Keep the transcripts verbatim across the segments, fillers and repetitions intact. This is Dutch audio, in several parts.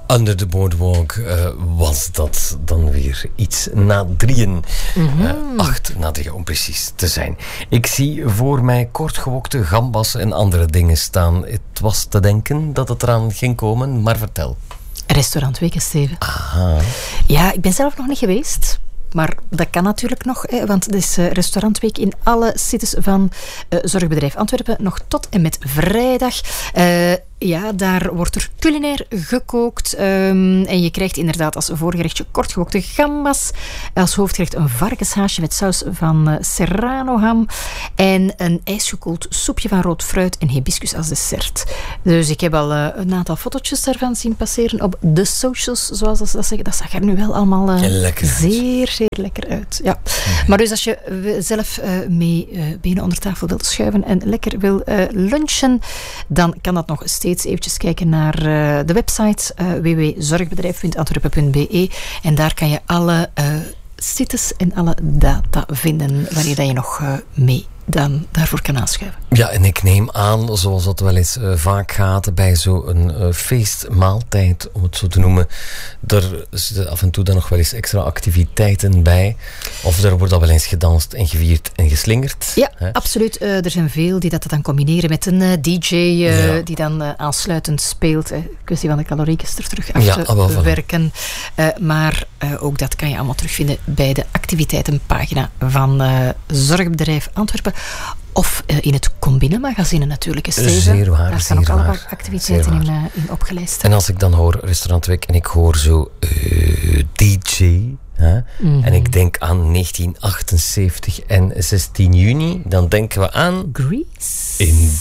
Under the Boardwalk uh, was dat dan weer iets na drieën. Mm-hmm. Uh, acht na drieën, om precies te zijn. Ik zie voor mij kortgewokte gambas en andere dingen staan. Het was te denken dat het eraan ging komen, maar vertel. Restaurant Weken, Steven. Aha. Ja, ik ben zelf nog niet geweest. Maar dat kan natuurlijk nog, hè, want het is uh, restaurantweek in alle cities van uh, Zorgbedrijf Antwerpen. Nog tot en met vrijdag. Uh, ja, daar wordt er culinair gekookt. Um, en je krijgt inderdaad als voorgerechtje kortgekookte gambas. Als hoofdgerecht een varkenshaasje met saus van uh, serrano-ham. En een ijsgekoeld soepje van rood fruit en hibiscus als dessert. Dus ik heb al uh, een aantal fotootjes daarvan zien passeren op de socials, zoals dat zeggen. Dat zag er nu wel allemaal uh, lekker zeer, zeer lekker uit. Ja. Mm-hmm. Maar dus als je zelf uh, mee uh, benen onder tafel wilt schuiven en lekker wil uh, lunchen, dan kan dat nog steeds eventjes kijken naar uh, de website uh, w w w punt zorgbedrijf punt antwerpen punt b e en daar kan je alle uh, sites en alle data vinden wanneer dat je nog uh, mee dan daarvoor kan aanschuiven. Ja, en ik neem aan, zoals dat wel eens uh, vaak gaat bij zo'n uh, feestmaaltijd, om het zo te noemen, er zitten af en toe dan nog wel eens extra activiteiten bij. Of er wordt al wel eens gedanst en gevierd en geslingerd. Ja, hè? Absoluut. Uh, er zijn veel die dat dan combineren met een uh, D J uh, ja. die dan uh, aansluitend speelt. Uh, kwestie van de caloriekjes er terug af ja, te werken. Uh, maar uh, ook dat kan je allemaal terugvinden bij de activiteitenpagina van uh, Zorgbedrijf Antwerpen. Of uh, in het Combine-magazine natuurlijk. Is zeer waar, daar staan ook allemaal activiteiten in, uh, in opgelijst. En als ik dan hoor Restaurantweek en ik hoor zo uh, D J... Huh? Mm-hmm. En ik denk aan negentien achtenzeventig en zestien juni, dan denken we aan... Grease.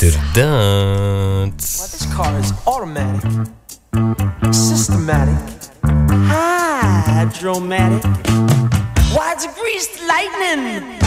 Inderdaad. Well, this car is automatic, systematic, hydromatic.